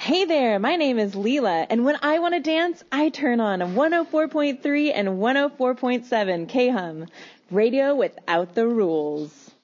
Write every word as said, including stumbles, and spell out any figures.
Hey there, my name is Leela, and when I want to dance, I turn on one oh four point three and one oh four point seven K-Hum, radio without the rules.